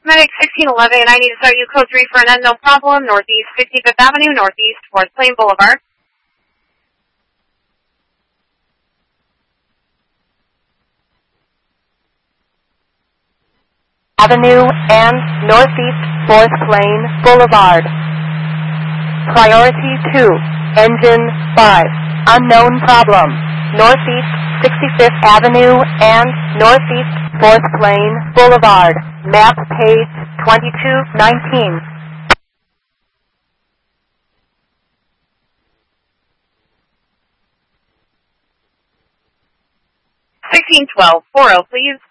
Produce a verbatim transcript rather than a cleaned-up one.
Medic sixteen eleven, I need to start you code three for an unknown problem, Northeast fifty-fifth Avenue, Northeast towards Plain Boulevard. Avenue and Northeast fourth Plain Boulevard. Priority two, Engine five, unknown problem, Northeast sixty-fifth Avenue and Northeast fourth Plain Boulevard. Map page twenty-two nineteen. sixteen twelve, four oh, please.